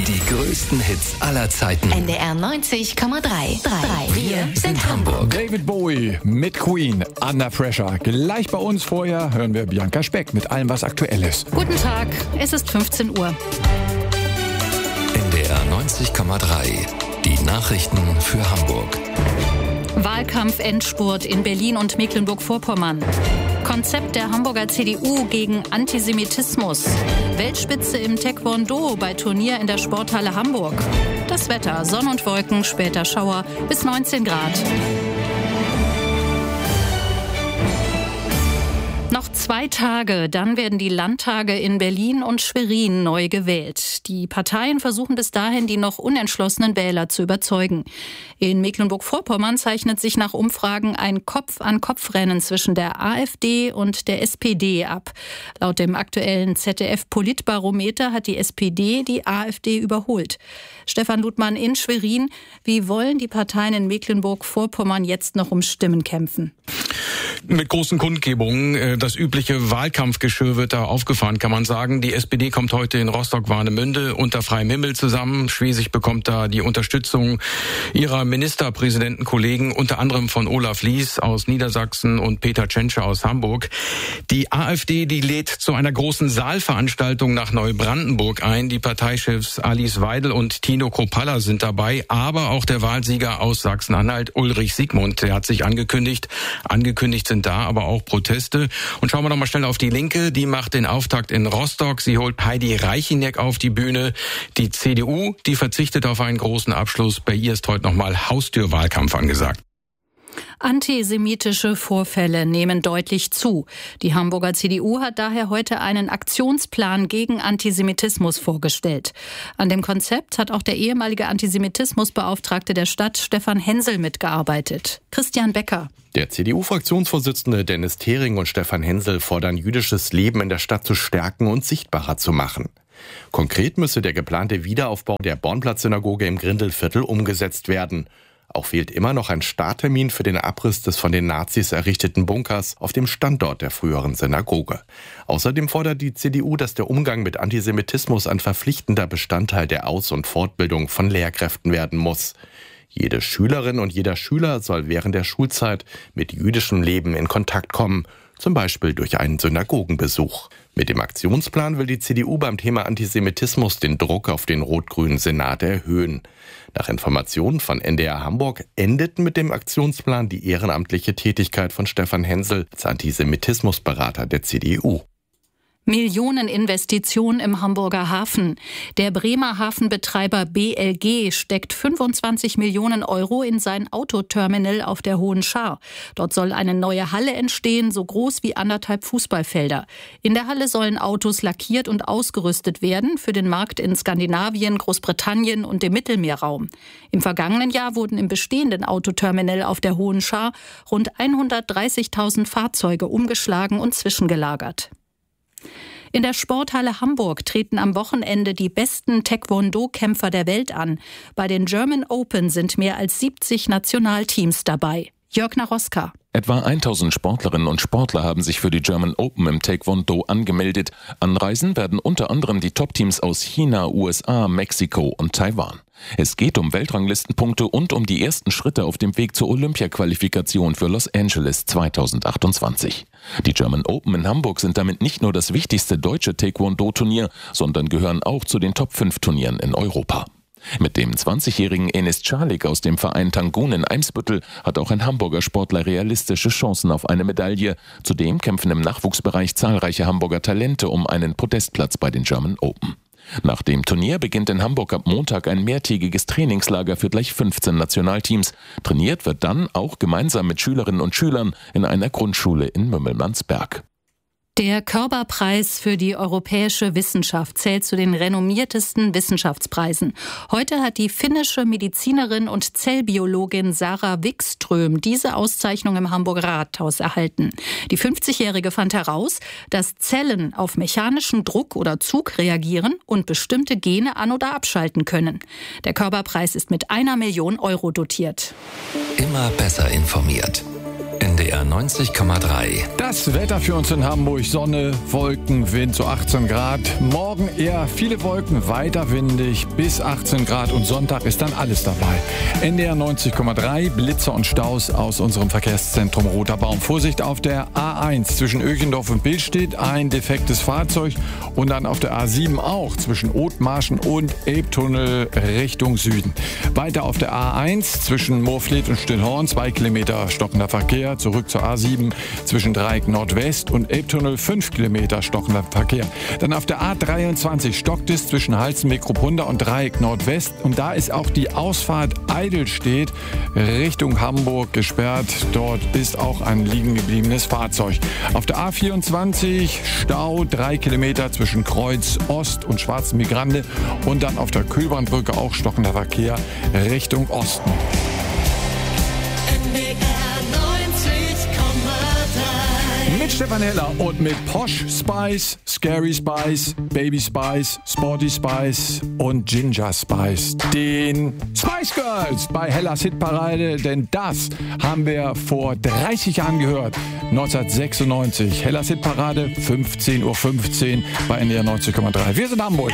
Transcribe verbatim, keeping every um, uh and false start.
Die größten Hits aller Zeiten. N D R neunzig Komma drei. Wir sind Hamburg. David Bowie mit Queen, Under Pressure. Gleich bei uns vorher hören wir Bianca Speck mit allem, was aktuell ist. Guten Tag, es ist fünfzehn Uhr. N D R neunzig Komma drei. Die Nachrichten für Hamburg. Wahlkampf-Endspurt in Berlin und Mecklenburg-Vorpommern. Konzept der Hamburger C D U gegen Antisemitismus. Weltspitze im Taekwondo bei Turnier in der Sporthalle Hamburg. Das Wetter, Sonne und Wolken, später Schauer bis neunzehn Grad. Noch zwei Tage, dann werden die Landtage in Berlin und Schwerin neu gewählt. Die Parteien versuchen bis dahin, die noch unentschlossenen Wähler zu überzeugen. In Mecklenburg-Vorpommern zeichnet sich nach Umfragen ein Kopf-an-Kopf-Rennen zwischen der AfD und der S P D ab. Laut dem aktuellen Z D F-Politbarometer hat die S P D die AfD überholt. Stefan Ludmann in Schwerin, wie wollen die Parteien in Mecklenburg-Vorpommern jetzt noch um Stimmen kämpfen? Mit großen Kundgebungen. Das übliche Wahlkampfgeschirr wird da aufgefahren, kann man sagen. Die S P D kommt heute in Rostock-Warnemünde unter freiem Himmel zusammen. Schwesig bekommt da die Unterstützung ihrer Ministerpräsidentenkollegen, unter anderem von Olaf Lies aus Niedersachsen und Peter Tschentscher aus Hamburg. Die AfD, die lädt zu einer großen Saalveranstaltung nach Neubrandenburg ein. Die Parteichefs Alice Weidel und Tino Kropalla sind dabei, aber auch der Wahlsieger aus Sachsen-Anhalt, Ulrich Siegmund, der hat sich angekündigt. Angekündigt sind da aber auch Proteste. Und schauen wir noch mal schnell auf die Linke. Die macht den Auftakt in Rostock. Sie holt Heidi Reicheniek auf die Bühne. Die C D U, die verzichtet auf einen großen Abschluss. Bei ihr ist heute noch mal Haustürwahlkampf angesagt. Antisemitische Vorfälle nehmen deutlich zu. Die Hamburger C D U hat daher heute einen Aktionsplan gegen Antisemitismus vorgestellt. An dem Konzept hat auch der ehemalige Antisemitismusbeauftragte der Stadt, Stefan Hensel, mitgearbeitet. Christian Becker. Der C D U-Fraktionsvorsitzende Dennis Thering und Stefan Hensel fordern, jüdisches Leben in der Stadt zu stärken und sichtbarer zu machen. Konkret müsse der geplante Wiederaufbau der Bornplatz-Synagoge im Grindelviertel umgesetzt werden. Auch fehlt immer noch ein Starttermin für den Abriss des von den Nazis errichteten Bunkers auf dem Standort der früheren Synagoge. Außerdem fordert die C D U, dass der Umgang mit Antisemitismus ein verpflichtender Bestandteil der Aus- und Fortbildung von Lehrkräften werden muss. Jede Schülerin und jeder Schüler soll während der Schulzeit mit jüdischem Leben in Kontakt kommen, zum Beispiel durch einen Synagogenbesuch. Mit dem Aktionsplan will die C D U beim Thema Antisemitismus den Druck auf den rot-grünen Senat erhöhen. Nach Informationen von N D R Hamburg endet mit dem Aktionsplan die ehrenamtliche Tätigkeit von Stefan Hensel als Antisemitismusberater der C D U. Millioneninvestition im Hamburger Hafen. Der Bremer Hafenbetreiber B L G steckt fünfundzwanzig Millionen Euro in sein Autoterminal auf der Hohen Schar. Dort soll eine neue Halle entstehen, so groß wie anderthalb Fußballfelder. In der Halle sollen Autos lackiert und ausgerüstet werden für den Markt in Skandinavien, Großbritannien und dem Mittelmeerraum. Im vergangenen Jahr wurden im bestehenden Autoterminal auf der Hohen Schar rund hundertdreißigtausend Fahrzeuge umgeschlagen und zwischengelagert. In der Sporthalle Hamburg treten am Wochenende die besten Taekwondo-Kämpfer der Welt an. Bei den German Open sind mehr als siebzig Nationalteams dabei. Jörg Naroska. Etwa tausend Sportlerinnen und Sportler haben sich für die German Open im Taekwondo angemeldet. Anreisen werden unter anderem die Top-Teams aus China, U S A, Mexiko und Taiwan. Es geht um Weltranglistenpunkte und um die ersten Schritte auf dem Weg zur Olympia-Qualifikation für Los Angeles zweitausendachtundzwanzig. Die German Open in Hamburg sind damit nicht nur das wichtigste deutsche Taekwondo-Turnier, sondern gehören auch zu den Top fünf Turnieren in Europa. Mit dem zwanzigjährigen Enis Çağlık aus dem Verein Tangun in Eimsbüttel hat auch ein Hamburger Sportler realistische Chancen auf eine Medaille. Zudem kämpfen im Nachwuchsbereich zahlreiche Hamburger Talente um einen Podestplatz bei den German Open. Nach dem Turnier beginnt in Hamburg ab Montag ein mehrtägiges Trainingslager für gleich fünfzehn Nationalteams. Trainiert wird dann auch gemeinsam mit Schülerinnen und Schülern in einer Grundschule in Mümmelmannsberg. Der Körber-Preis für die europäische Wissenschaft zählt zu den renommiertesten Wissenschaftspreisen. Heute hat die finnische Medizinerin und Zellbiologin Sarah Wikström diese Auszeichnung im Hamburger Rathaus erhalten. Die fünfzigjährige fand heraus, dass Zellen auf mechanischen Druck oder Zug reagieren und bestimmte Gene an- oder abschalten können. Der Körber-Preis ist mit einer Million Euro dotiert. Immer besser informiert. N D R neunzig Komma drei. Das Wetter für uns in Hamburg: Sonne, Wolken, Wind so achtzehn Grad. Morgen eher viele Wolken, weiter windig bis achtzehn Grad und Sonntag ist dann alles dabei. N D R neunzig Komma drei, Blitzer und Staus aus unserem Verkehrszentrum Roter Baum. Vorsicht auf der A eins zwischen Öchendorf und Billstedt, ein defektes Fahrzeug, und dann auf der A sieben auch zwischen Othmarschen und Elbtunnel Richtung Süden. Weiter auf der A eins zwischen Moorfleet und Stillhorn, zwei Kilometer stockender Verkehr. Zurück zur A sieben zwischen Dreieck Nordwest und Elbtunnel, fünf Kilometer stockender Verkehr. Dann auf der A dreiundzwanzig stockt es zwischen Halzenbeek-Ruppunda und Dreieck Nordwest, und da ist auch die Ausfahrt Eidelstedt Richtung Hamburg gesperrt. Dort ist auch ein liegen gebliebenes Fahrzeug. Auf der A vierundzwanzig Stau, drei Kilometer zwischen Kreuz Ost und Schwarzenbeek-Grande, und dann auf der Kühlbahnbrücke auch stockender Verkehr Richtung Osten. Mit Stefan Heller und mit Posh Spice, Scary Spice, Baby Spice, Sporty Spice und Ginger Spice, den Spice Girls bei Hellas Hitparade, denn das haben wir vor dreißig Jahren gehört, neunzehnhundertsechsundneunzig. Hellas Hitparade, fünfzehn Uhr fünfzehn bei N D R neunzig Komma drei. Wir sind Hamburg.